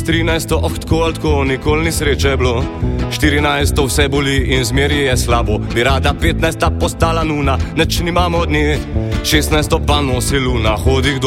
13. tako, nikoli ni sreče bilo. 14. vse boli in zmeri je slabo. Bi rada 15. postala nuna, neč nimamo od nje. 16. pa nosi luna, hodi kdo